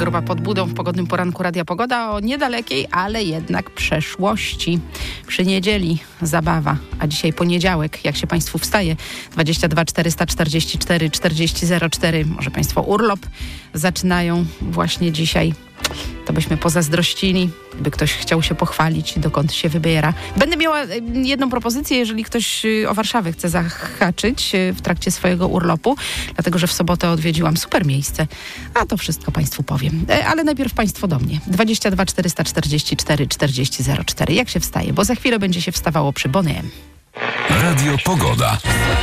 Gruba pod budą w pogodnym poranku Radia Pogoda o niedalekiej, ale jednak przeszłości. Przy niedzieli zabawa, a dzisiaj poniedziałek. Jak się Państwu wstaje? 22 444 40 04. Może Państwo urlop zaczynają właśnie dzisiaj. To byśmy pozazdrościli, by ktoś chciał się pochwalić, dokąd się wybiera. Będę miała jedną propozycję, jeżeli ktoś o Warszawę chce zahaczyć w trakcie swojego urlopu, dlatego że w sobotę odwiedziłam super miejsce, a to wszystko Państwu powiem. Ale najpierw Państwo do mnie. 22 444 40 04. Jak się wstaje? Bo za chwilę będzie się wstawało przy Bonnie M. Radio Pogoda.